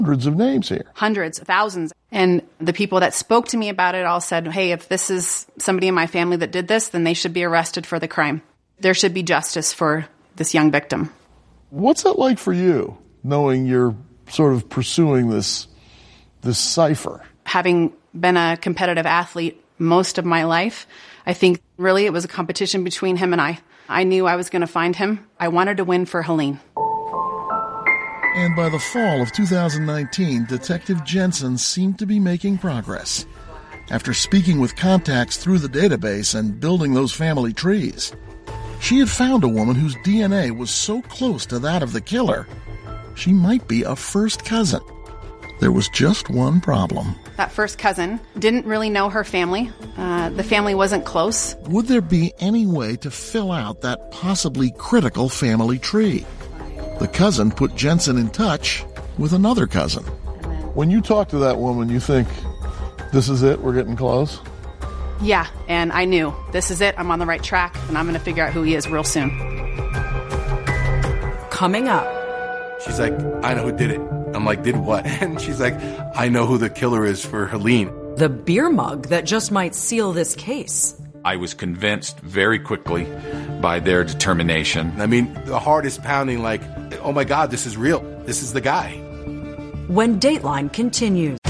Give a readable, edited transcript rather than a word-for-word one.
Hundreds of names here. Hundreds, thousands. And the people that spoke to me about it all said, hey, if this is somebody in my family that did this, then they should be arrested for the crime. There should be justice for this young victim. What's it like for you, knowing you're sort of pursuing this cipher? Having been a competitive athlete most of my life, I think really it was a competition between him and I. I knew I was going to find him. I wanted to win for Helene. And by the fall of 2019, Detective Jensen seemed to be making progress. After speaking with contacts through the database and building those family trees, she had found a woman whose DNA was so close to that of the killer, she might be a first cousin. There was just one problem. That first cousin didn't really know her family. The family wasn't close. Would there be any way to fill out that possibly critical family tree? The cousin put Jensen in touch with another cousin. When you talk to that woman, you think, this is it, we're getting close? Yeah, and I knew, this is it, I'm on the right track, and I'm going to figure out who he is real soon. Coming up. She's like, I know who did it. I'm like, did what? And she's like, I know who the killer is for Helene. The beer mug that just might seal this case. I was convinced very quickly by their determination. I mean, the heart is pounding like, oh my God, this is real. This is the guy. When Dateline continues.